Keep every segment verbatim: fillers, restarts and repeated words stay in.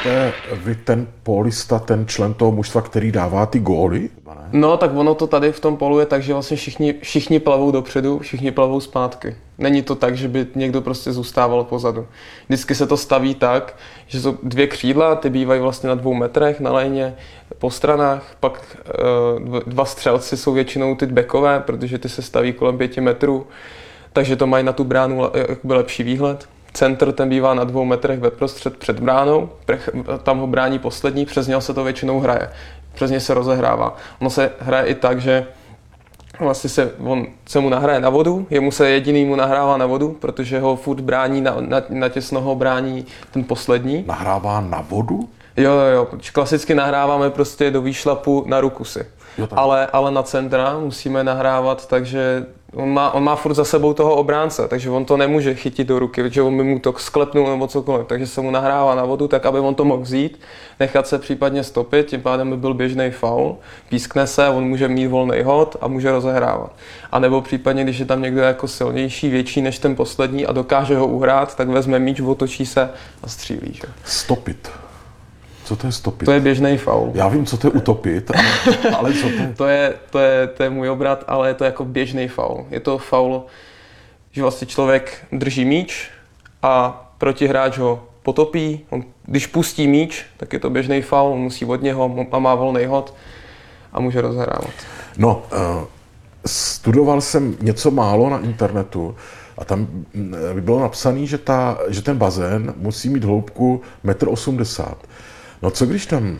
jste vy ten pólista, ten člen toho mužstva, který dává ty góly? No, tak ono to tady v tom polu je tak, že vlastně všichni, všichni plavou dopředu, všichni plavou zpátky. Není to tak, že by někdo prostě zůstával pozadu. Vždycky se to staví tak, že jsou dvě křídla, ty bývají vlastně na dvou metrech na léně, po stranách, pak e, dva střelci jsou většinou ty backové, protože ty se staví kolem pěti metrů, takže to mají na tu bránu jakoby lepší výhled. Centr ten bývá na dvou metrech veprostřed před bránou, tam ho brání poslední, přes něho se to většinou hraje. Přes něj se rozehrává. Ono se hraje i tak, že vlastně se, on se mu nahraje na vodu, jemu se jediný mu nahrává na vodu, protože ho furt brání, na, na, na těsno ho brání ten poslední. Nahrává na vodu? Jo, jo, jo. Klasicky nahráváme prostě do výšlapu na ruku si. Jo, ale, ale na centra musíme nahrávat, takže on má, on má furt za sebou toho obránce, takže on to nemůže chytit do ruky, protože on by mu to sklepnul nebo cokoliv, takže se mu nahrává na vodu, tak aby on to mohl vzít, nechat se případně stopit, tím pádem by byl běžný faul, pískne se, on může mít volný hod a může rozehrávat. A nebo případně, když je tam někdo jako silnější, větší než ten poslední a dokáže ho uhrát, tak vezme míč, otočí se a střílí. Že? Stopit. Co to je stopit? To je běžný faul. Já vím, co to je utopit, ale, ale co to je? to, je, to, je, to je můj obrat, ale je to jako běžný faul. Je to faul, že vlastně člověk drží míč a protihráč ho potopí. On, když pustí míč, tak je to běžný faul, on musí od něho a má volný hod a může rozehrávat. No, uh, studoval jsem něco málo na internetu a tam by bylo napsané, že, ta, že ten bazén musí mít hloubku metr osmdesát. No co když tam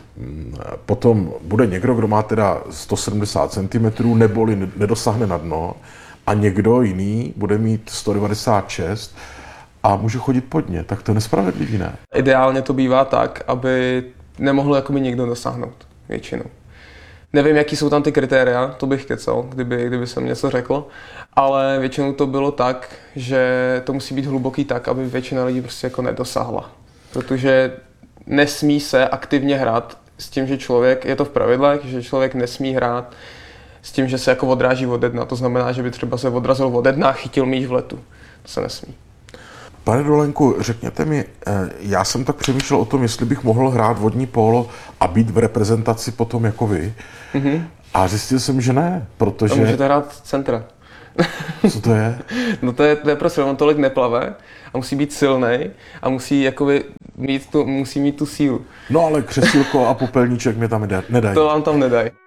potom bude někdo, kdo má teda sto sedmdesát centimetrů, neboli nedosáhne na dno, a někdo jiný bude mít sto devadesát šest a může chodit pod ně, tak to je nespravedlivý, ne? Ideálně to bývá tak, aby nemohl jakoby někdo dosáhnout většinou. Nevím, jaký jsou tam ty kritéria, to bych kecal, kdyby, kdyby jsem něco řekl, ale většinou to bylo tak, že to musí být hluboký tak, aby většina lidí prostě jako nedosáhla. Protože nesmí se aktivně hrát s tím, že člověk, je to v pravidlech, že člověk nesmí hrát s tím, že se jako odráží od dna. To znamená, že by třeba se odrazil od dna a chytil míč v letu. To se nesmí. Pane Dolenku, řekněte mi, já jsem tak přemýšlel o tom, jestli bych mohl hrát vodní pólo a být v reprezentaci potom jako vy. Mm-hmm. A zjistil jsem, že ne, protože... A můžete hrát centra. Co to je? No to je, to je prostě, on tolik neplave a musí být silnej a musí jakoby mít tu, musí mít tu sílu. No ale křesílko a popelníček mi tam nedají. To vám tam nedají.